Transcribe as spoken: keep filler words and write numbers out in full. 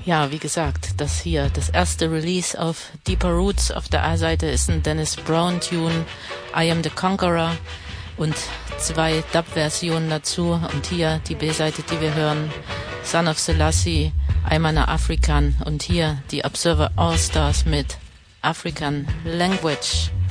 Ja, wie gesagt, das hier, das erste Release auf Deeper Roots. Auf der A-Seite ist ein Dennis Brown Tune, I Am the Conqueror, und zwei Dub-Versionen dazu. Und hier die B-Seite, die wir hören, Son of Selassie, I'm an African, und hier die Observer All Stars mit African Language.